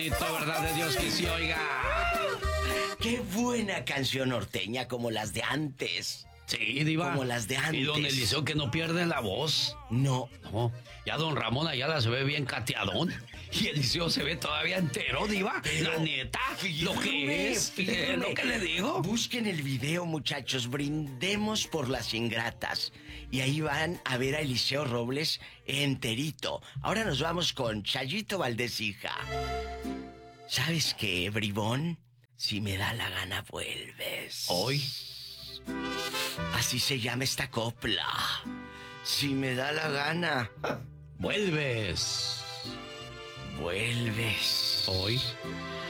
Verdad de Dios que sí, oiga. Qué buena canción norteña, como las de antes. Sí, diva. Como las de antes. Y don Eliseo que no pierde la voz. No. Ya don Ramón Ayala se ve bien cateadón. Y Eliseo se ve todavía entero, diva. Pero, la neta, lo que es. Lo que le digo. Busquen el video, muchachos. Brindemos por las ingratas. Y ahí van a ver a Eliseo Robles enterito. Ahora nos vamos con Chayito Valdés, hija. ¿Sabes qué, bribón? Si me da la gana, vuelves. Hoy. Así se llama esta copla. Si me da la gana, vuelves. Vuelves. Hoy.